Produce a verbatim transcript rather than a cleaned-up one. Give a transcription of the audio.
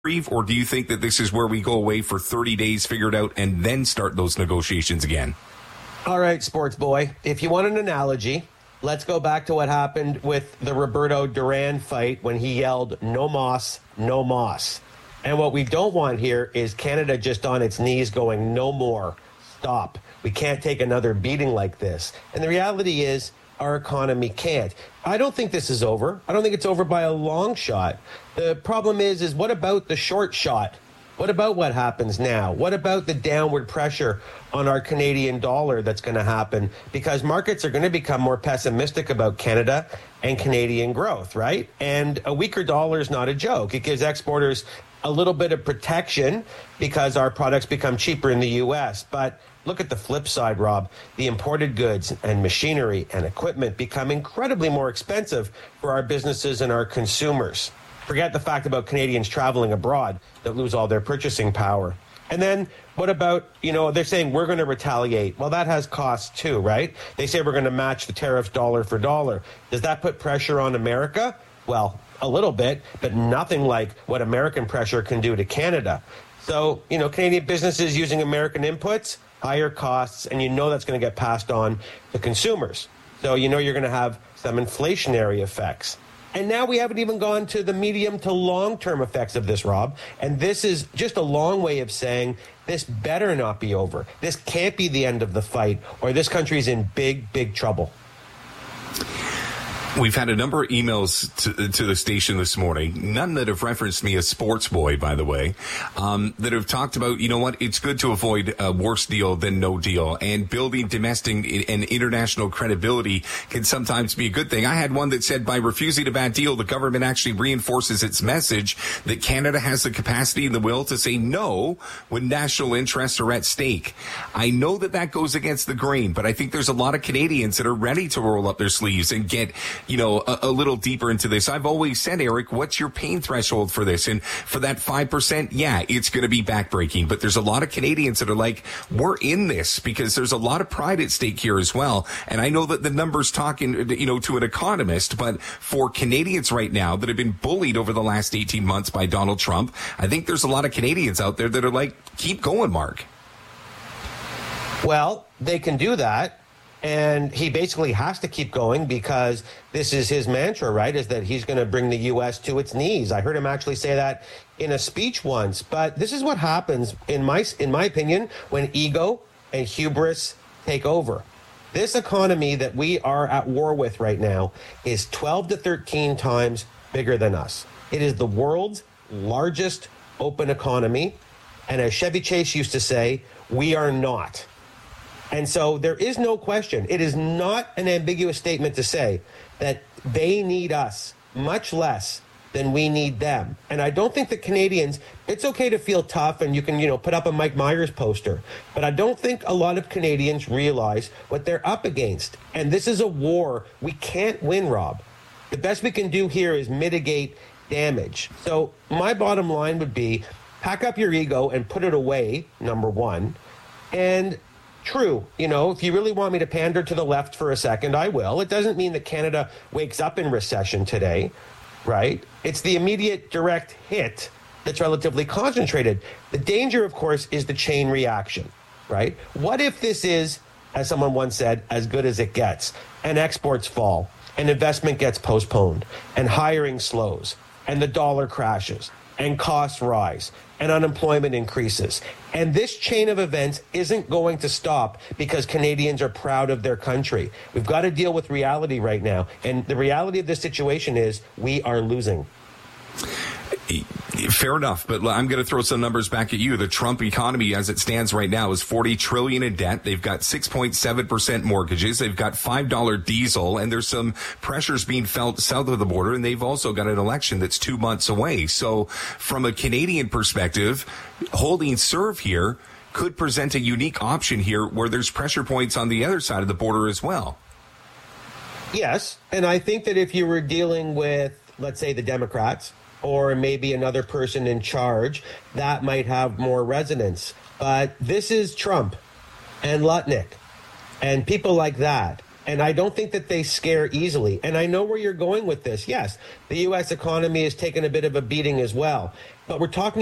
or do you think that this is where we go away for thirty days, figure it out, and then start those negotiations again? All right, sports boy, if you want an analogy, let's go back to what happened with the Roberto Duran fight when he yelled, "No moss, no moss." And what we don't want here is Canada just on its knees going, "No more, stop. We can't take another beating like this." And the reality is our economy can't. I don't think this is over. I don't think it's over by a long shot. The problem is, is what about the short shot? What about what happens now? What about the downward pressure on our Canadian dollar that's going to happen? Because markets are going to become more pessimistic about Canada and Canadian growth, right? And a weaker dollar is not a joke. It gives exporters a little bit of protection because our products become cheaper in the U S. But look at the flip side, Rob. The imported goods and machinery and equipment become incredibly more expensive for our businesses and our consumers. Forget the fact about Canadians traveling abroad that lose all their purchasing power. And then what about, you know, they're saying we're going to retaliate. Well, that has costs too, right? They say we're going to match the tariffs dollar for dollar. Does that put pressure on America? Well, a little bit, but nothing like what American pressure can do to Canada. So, you know, Canadian businesses using American inputs, higher costs, and you know that's going to get passed on to consumers. So you know you're going to have some inflationary effects. And now we haven't even gone to the medium to long-term effects of this, Rob. And this is just a long way of saying this better not be over. This can't be the end of the fight, or this country's in big, big trouble. We've had a number of emails to, to the station this morning, none that have referenced me as sports boy, by the way, um, that have talked about, you know what, it's good to avoid a worse deal than no deal. And building domestic and international credibility can sometimes be a good thing. I had one that said by refusing a bad deal, the government actually reinforces its message that Canada has the capacity and the will to say no when national interests are at stake. I know that that goes against the grain, but I think there's a lot of Canadians that are ready to roll up their sleeves and get you know, a, a little deeper into this. I've always said, Eric, what's your pain threshold for this? And for that five percent, yeah, it's going to be backbreaking. But there's a lot of Canadians that are like, we're in this because there's a lot of pride at stake here as well. And I know that the numbers talking, you know, to an economist, but for Canadians right now that have been bullied over the last eighteen months by Donald Trump, I think there's a lot of Canadians out there that are like, keep going, Mark. Well, they can do that. And he basically has to keep going because this is his mantra, right, is that he's going to bring the U S to its knees. I heard him actually say that in a speech once. But this is what happens, in my in my opinion, when ego and hubris take over. This economy that we are at war with right now is twelve to thirteen times bigger than us. It is the world's largest open economy. And as Chevy Chase used to say, we are not. And so there is no question. It is not an ambiguous statement to say that they need us much less than we need them. And I don't think that Canadians, it's okay to feel tough and you can, you know, put up a Mike Myers poster. But I don't think a lot of Canadians realize what they're up against. And this is a war we can't win, Rob. The best we can do here is mitigate damage. So my bottom line would be pack up your ego and put it away, number one. And true, you know, if you really want me to pander to the left for a second, I will. It doesn't mean that Canada wakes up in recession today, right? It's the immediate direct hit that's relatively concentrated. The danger, of course, is the chain reaction, right? What if this is, as someone once said, as good as it gets, and exports fall, and investment gets postponed, and hiring slows, and the dollar crashes, and costs rise, and unemployment increases. And this chain of events isn't going to stop because Canadians are proud of their country. We've got to deal with reality right now. And the reality of this situation is we are losing. Fair enough, but I'm going to throw some numbers back at you. The Trump economy, as it stands right now, is forty trillion dollars in debt. They've got six point seven percent mortgages. They've got five dollars diesel, and there's some pressures being felt south of the border, and they've also got an election that's two months away. So from a Canadian perspective, holding serve here could present a unique option here where there's pressure points on the other side of the border as well. Yes, and I think that if you were dealing with, let's say, the Democrats, or maybe another person in charge, that might have more resonance. But this is Trump and Lutnick and people like that. And I don't think that they scare easily. And I know where you're going with this. Yes, the U S economy is taking a bit of a beating as well. But we're talking